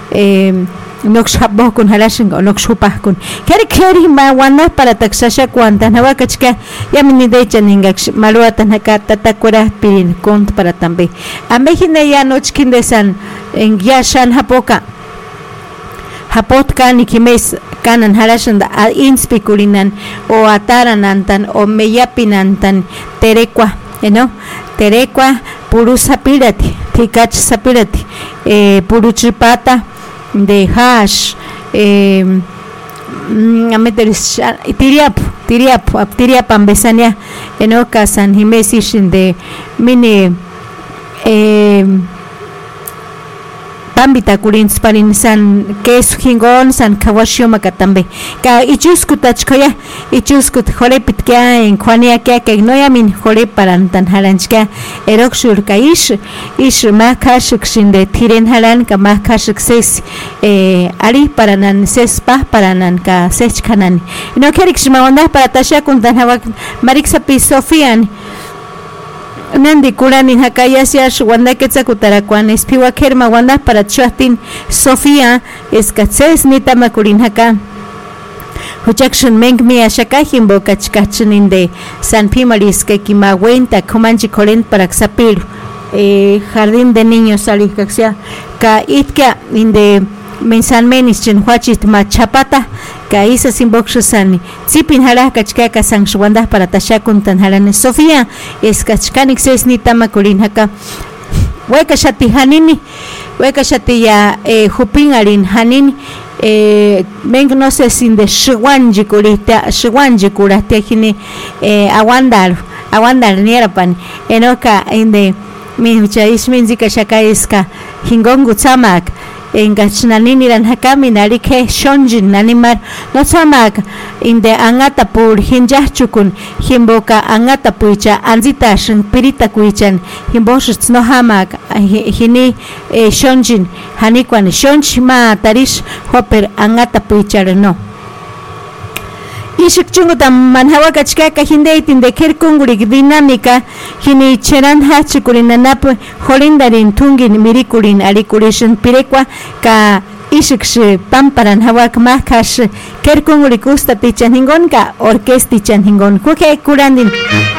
noxhabo con halashin o noxhupa con keri ma wana para taxasha cuanta na wakachka ya mini de chaningax maluata naka tatakura pirin kont para tambe amejine ya nochkin de san en yashan hapoka hapotka nikimes kanan halashan da inspikulinan o ataranantan o meyapinantan terekwa terekwa puru sapirati tikach sapirati puruchipata de hash tiriap ambesania enoka san himesishin de mini pambita kurins parin san queso hingon san kawashio makatambe ka ichuskut achkoya ichuskut jorepit kya en juania kya que no yamin jorep paran tan halanchka erokshur kaish ish makashik de tiren halan ka makashik ses ari paranan sespa paranan ka sechkanan no kerik shmaonda para tasha kun tan hawak mariksa pi sofian nandi kurani hakayasya wanda quetzakutarakuan espiwa kerma wanda para chuatin Sofía escatses nita makurin haka huchakshun mengmi ashakajin bokachkachin inde San Pimaris que kimawenta comanchi corent para xapir jardín de niños alikaxia ka itka inde mensan menis chenhuachit machapata ka isa simboksani tsipin hala kachkaka san shwanda para tashakun tan halane Sofía es kachkanik ses ni tamakurin haka weka shati hanini weka shati ya hupin arin hanini meng no sé sin de shwanji kurita hini awandar nierapan enoka inde mi chais minzika shaka iska hingongu tsamak en gachnanini ran hakami narike shonjin nanimar no samak inde angata pur hinjachukun himboka angata puicha anzitashin pirita kuichan himboshits no hamak hini shonjin hanikwan shonchima tarish hoper angata puichar no ishik chunguta manhawa kachkaka hindeitin de kerkungurik dinámica hini cheran hachikurin nanap horindarin tungin mirikurin alikurishin pirekwa ka ishik pamparan hawak mahkash kerkungurik ustat tichan hingon ka orkesti chan hingon kuke kurandin